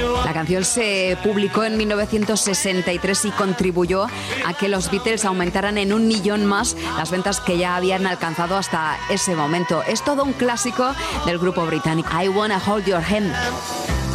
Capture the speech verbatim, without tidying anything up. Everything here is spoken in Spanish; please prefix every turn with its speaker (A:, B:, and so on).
A: La canción se publicó en mil novecientos sesenta y tres y contribuyó a que los Beatles aumentaran en un millón más las ventas que ya habían alcanzado hasta ese momento. Es todo un clásico del grupo británico. I Wanna Hold Your Hand.